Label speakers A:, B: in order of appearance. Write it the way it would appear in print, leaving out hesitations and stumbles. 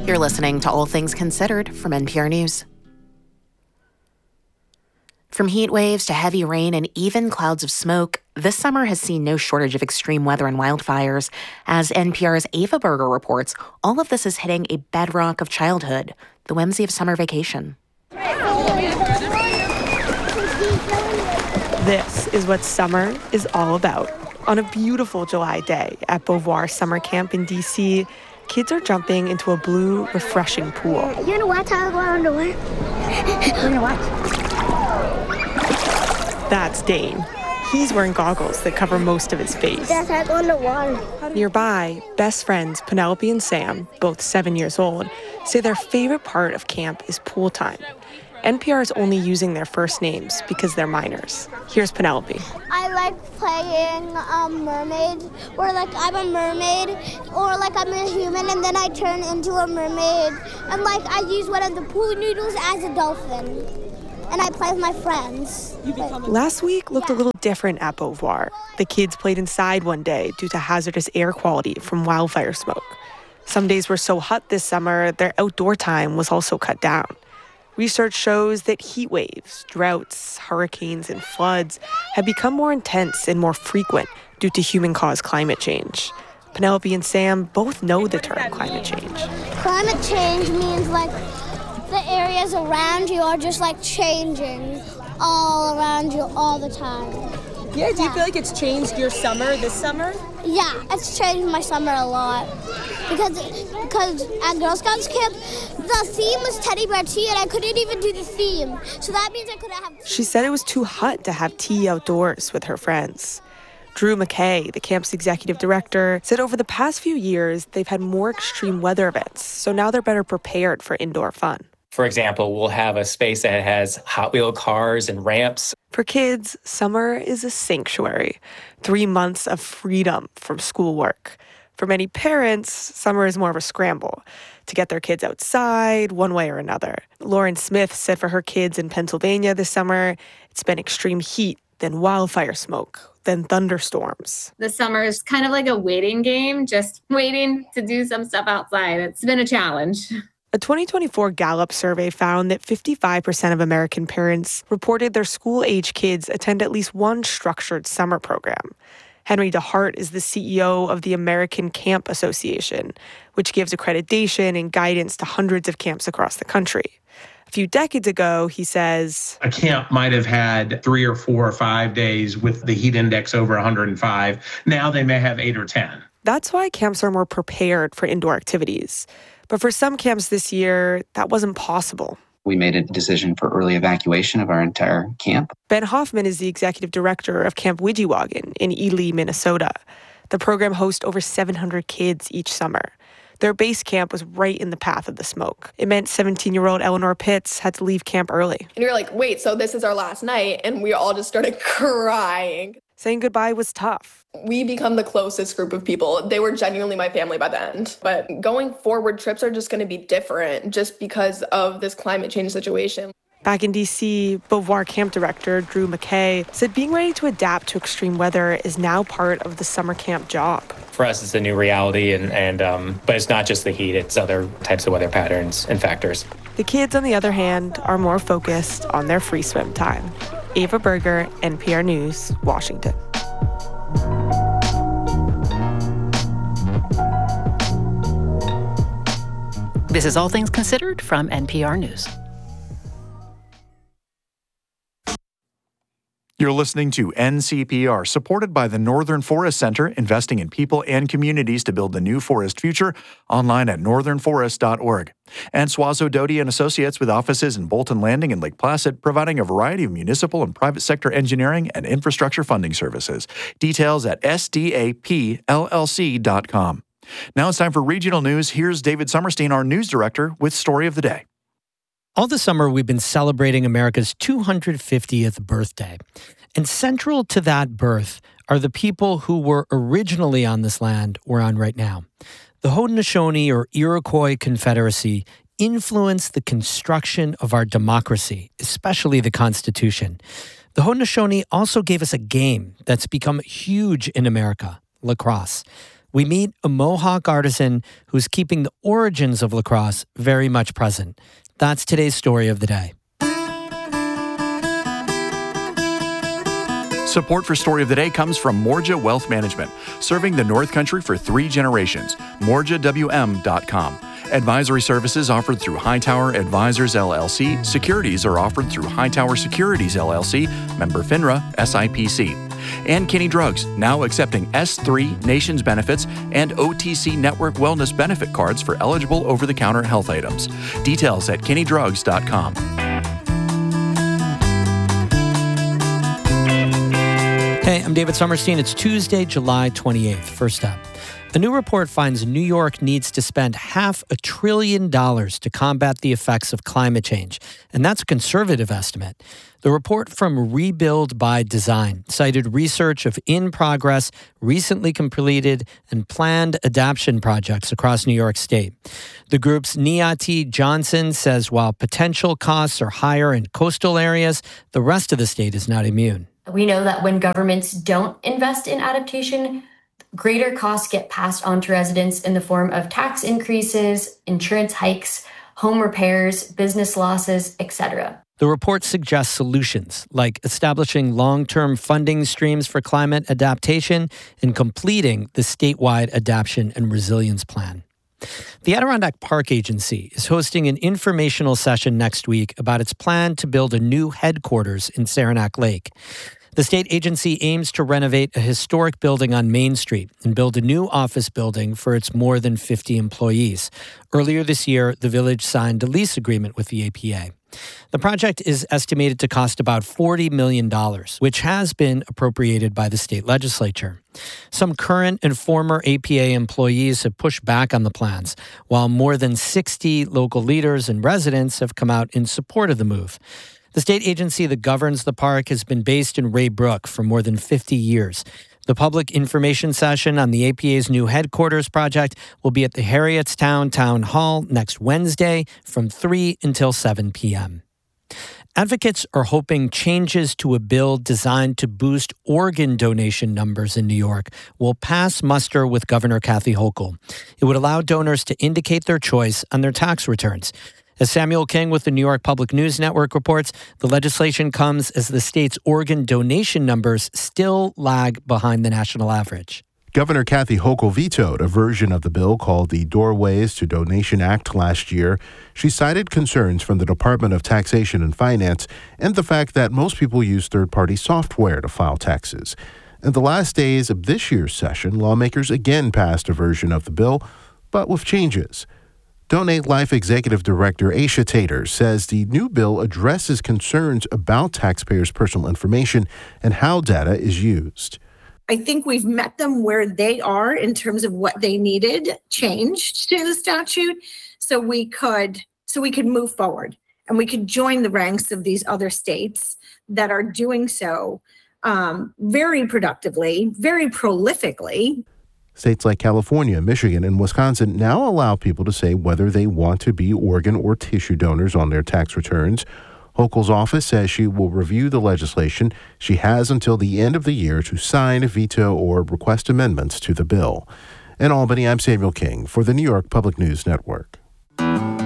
A: You're listening to All Things Considered from NPR News. From heat waves to heavy rain and even clouds of smoke, this summer has seen no shortage of extreme weather and wildfires. As NPR's Ava Berger reports, all of this is hitting a bedrock of childhood, the whimsy of summer vacation.
B: This is what summer is all about. On a beautiful July day at Beauvoir Summer Camp in D.C., kids are jumping into a blue, refreshing pool.
C: You want to watch how I go underwater? You want to watch?
B: That's Dane. He's wearing goggles that cover most of his face.
C: That's how I go underwater.
B: Nearby, best friends Penelope and Sam, both 7 years old, say their favorite part of camp is pool time. NPR is only using their first names because they're minors. Here's Penelope.
C: I like playing mermaid, where like I'm a mermaid, or like I'm a human and then I turn into a mermaid. And like I use one of the pool noodles as a dolphin. And I play with my friends.
B: Last week looked a little different at Beauvoir. The kids played inside one day due to hazardous air quality from wildfire smoke. Some days were so hot this summer, their outdoor time was also cut down. Research shows that heat waves, droughts, hurricanes, and floods have become more intense and more frequent due to human-caused climate change. Penelope and Sam both know the term climate change.
C: Climate change means like the areas around you are just like changing all around you all the time.
D: Yeah, do you feel like it's changed your summer this summer?
C: Yeah, it's changed my summer a lot. Because at Girl Scouts camp, the theme was Teddy Bear Tea, and I couldn't even do the theme. So that means I couldn't have tea.
B: She said it was too hot to have tea outdoors with her friends. Drew McKay, the camp's executive director, said over the past few years, they've had more extreme weather events, so now they're better prepared for indoor fun.
E: For example, we'll have a space that has Hot Wheel cars and ramps.
B: For kids, summer is a sanctuary, 3 months of freedom from schoolwork. For many parents, summer is more of a scramble to get their kids outside one way or another. Lauren Smith said for her kids in Pennsylvania this summer, it's been extreme heat, then wildfire smoke, then thunderstorms.
F: The summer is kind of like a waiting game, just waiting to do some stuff outside. It's been a challenge.
B: A 2024 Gallup survey found that 55% of American parents reported their school-age kids attend at least one structured summer program. Henry DeHart is the CEO of the American Camp Association, which gives accreditation and guidance to hundreds of camps across the country. A few decades ago, he says,
G: a camp might have had 3 or 4 or 5 days with the heat index over 105. Now they may have 8 or 10.
B: That's why camps are more prepared for indoor activities. But for some camps this year, that wasn't possible.
H: We made a decision for early evacuation of our entire camp.
B: Ben Hoffman is the executive director of Camp Widjiwagen in Ely, Minnesota. The program hosts over 700 kids each summer. Their base camp was right in the path of the smoke. It meant 17-year-old Eleanor Pitts had to leave camp early.
D: And you're like, wait, so this is our last night? And we all just started crying.
B: Saying goodbye was tough.
D: We become the closest group of people. They were genuinely my family by the end. But going forward, trips are just going to be different just because of this climate change situation.
B: Back in D.C., Beauvoir camp director Drew McKay said being ready to adapt to extreme weather is now part of the summer camp job.
E: For us, it's a new reality, but it's not just the heat, it's other types of weather patterns and factors.
B: The kids, on the other hand, are more focused on their free swim time. Ava Berger, NPR News, Washington.
A: This is All Things Considered from NPR News.
I: You're listening to NCPR, supported by the Northern Forest Center, investing in people and communities to build the new forest future, online at northernforest.org. And Suazo Doty and Associates, with offices in Bolton Landing and Lake Placid, providing a variety of municipal and private sector engineering and infrastructure funding services. Details at sdapllc.com. Now it's time for regional news. Here's David Summerstein, our news director, with Story of the Day.
J: All this summer, we've been celebrating America's 250th birthday. And central to that birth are the people who were originally on this land we're on right now. The Haudenosaunee, or Iroquois Confederacy, influenced the construction of our democracy, especially the Constitution. The Haudenosaunee also gave us a game that's become huge in America, lacrosse. we meet a Mohawk artisan who's keeping the origins of lacrosse very much present. That's today's story of the day.
I: Support for Story of the Day comes from Morja Wealth Management, serving the North Country for 3 generations. MorjaWM.com. Advisory services offered through Hightower Advisors LLC. Securities are offered through Hightower Securities LLC, member FINRA, SIPC. And Kinney Drugs, now accepting S3 Nations benefits and OTC Network Wellness benefit cards for eligible over-the-counter health items. Details at KinneyDrugs.com.
J: Hey, I'm David Sommerstein. It's Tuesday, July 28th. First up, a new report finds New York needs to spend $500 billion to combat the effects of climate change, and that's a conservative estimate. The report from Rebuild by Design cited research of in-progress, recently completed, and planned adaptation projects across New York State. The group's Niati Johnson says while potential costs are higher in coastal areas, the rest of the state is not immune.
K: We know that when governments don't invest in adaptation, greater costs get passed on to residents in the form of tax increases, insurance hikes, home repairs, business losses, etc.
J: The report suggests solutions like establishing long-term funding streams for climate adaptation and completing the statewide Adaptation and Resilience Plan. The Adirondack Park Agency is hosting an informational session next week about its plan to build a new headquarters in Saranac Lake. The state agency aims to renovate a historic building on Main Street and build a new office building for its more than 50 employees. Earlier this year, the village signed a lease agreement with the APA. The project is estimated to cost about $40 million, which has been appropriated by the state legislature. Some current and former APA employees have pushed back on the plans, while more than 60 local leaders and residents have come out in support of the move. The state agency that governs the park has been based in Ray Brook for more than 50 years. The public information session on the APA's new headquarters project will be at the Harrietstown Town Hall next Wednesday from 3 until 7 p.m. Advocates are hoping changes to a bill designed to boost organ donation numbers in New York will pass muster with Governor Kathy Hochul. It would allow donors to indicate their choice on their tax returns. As Samuel King with the New York Public News Network reports, the legislation comes as the state's organ donation numbers still lag behind the national average.
L: Governor Kathy Hochul vetoed a version of the bill called the Doorways to Donation Act last year. She cited concerns from the Department of Taxation and Finance and the fact that most people use third-party software to file taxes. In the last days of this year's session, lawmakers again passed a version of the bill, but with changes. Donate Life Executive Director Aisha Tater says the new bill addresses concerns about taxpayers' personal information and how data is used.
M: I think we've met them where they are in terms of what they needed changed to the statute so we could move forward and we could join the ranks of these other states that are doing so very productively, very prolifically.
L: States like California, Michigan, and Wisconsin now allow people to say whether they want to be organ or tissue donors on their tax returns. Hochul's office says she will review the legislation. She has until the end of the year to sign, veto, or request amendments to the bill. In Albany, I'm Samuel King for the New York Public News Network.